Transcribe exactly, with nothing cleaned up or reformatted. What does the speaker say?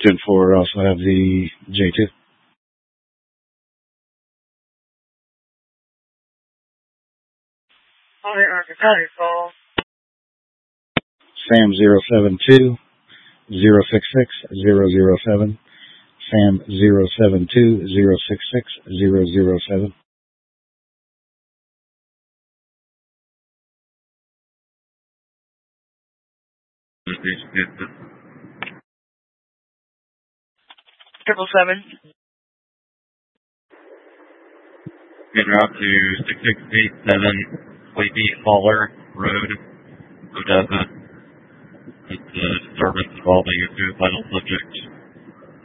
ten four also have the J two. Hi, Arcadic call. Sam zero seven two zero six six zero zero seven. Sam zero seven two zero six six zero zero seven. Triple seven. En route to six six eight seven Sleepy Faller Road, Odessa. It's a disturbance involving a suicidal subject.